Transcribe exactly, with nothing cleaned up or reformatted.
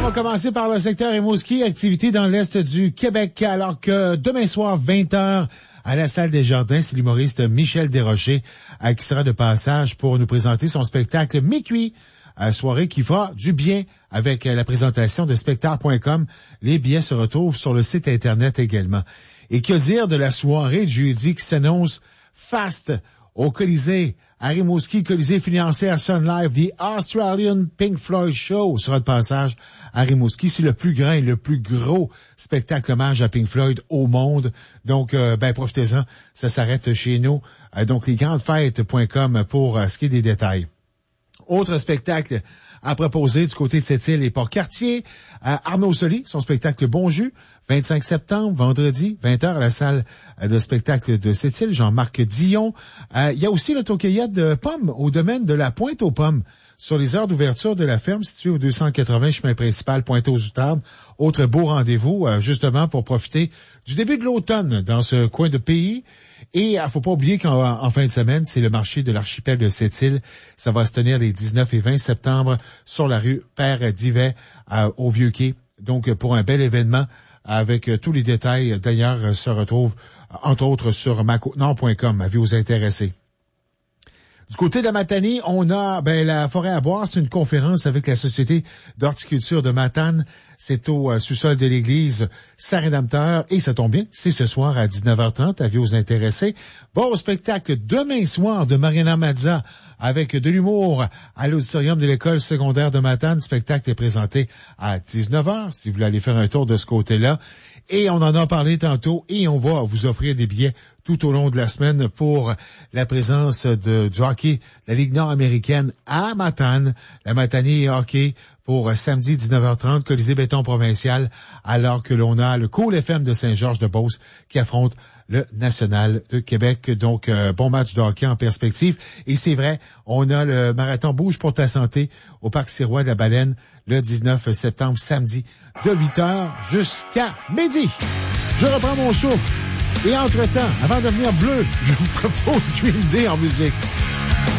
va commencer par le secteur Rimouski, activité dans l'est du Québec, alors que demain soir, vingt heures, à la salle des Jardins, c'est l'humoriste Michel Desrochers euh, qui sera de passage pour nous présenter son spectacle Mi-Cuit, euh, soirée qui fera du bien avec euh, la présentation de spectacle point com. Les billets se retrouvent sur le site Internet également. Et que dire de la soirée de jeudi qui s'annonce faste au Colisée, à Rimouski, Colisée financé à Sun Life, The Australian Pink Floyd Show sera de passage à Rimouski. C'est le plus grand et le plus gros spectacle hommage à Pink Floyd au monde. Donc, euh, ben, profitez-en. Ça s'arrête chez nous. Euh, donc, les grandes fêtes point com pour euh, ce qui est des détails. Autre spectacle à proposer du côté de Sept-Îles et Port-Cartier. Euh, Arnaud Soli, son spectacle Bon Jus, vingt-cinq septembre, vendredi, vingt heures à la salle de spectacle de Sept-Îles, Jean-Marc Dion. Euh, il y a aussi l'autocueillette de pommes au domaine de la Pointe aux Pommes, sur les heures d'ouverture de la ferme située au deux cent quatre-vingts chemin principal Pointe-aux-Outardes. Autre beau rendez-vous, euh, justement, pour profiter du début de l'automne dans ce coin de pays. Et il ne faut pas oublier qu'en en fin de semaine, c'est le marché de l'archipel de Sept-Îles. Ça va se tenir les dix-neuf et vingt septembre sur la rue Père-Divet euh, au Vieux-Quai. Donc, pour un bel événement avec euh, tous les détails, d'ailleurs, euh, se retrouvent, euh, entre autres, sur ma côte nord point com, à vous intéresser. Du côté de la Matanie, on a ben la forêt à boire, c'est une conférence avec la Société d'horticulture de Matane. C'est au euh, sous-sol de l'église Saint-Rédempteur et ça tombe bien, c'est ce soir à dix-neuf heures trente, à vous intéresser. Bon spectacle demain soir de Mariana Mazza avec de l'humour à l'auditorium de l'école secondaire de Matane. Le spectacle est présenté à dix-neuf heures, si vous voulez aller faire un tour de ce côté-là. Et on en a parlé tantôt et on va vous offrir des billets tout au long de la semaine pour la présence de, du hockey, la Ligue nord-américaine à Matane, la Matanie hockey pour samedi dix-neuf heures trente, Colisée Béton Provincial, alors que l'on a le Cool F M de Saint-Georges-de-Beauce qui affronte le National de Québec. Donc, euh, bon match de hockey en perspective. Et c'est vrai, on a le marathon Bouge pour ta santé au Parc Sirois de la Baleine le dix-neuf septembre, samedi, de huit heures jusqu'à midi. Je reprends mon souffle. Et entre-temps, avant de devenir bleu, je vous propose Green Day en musique.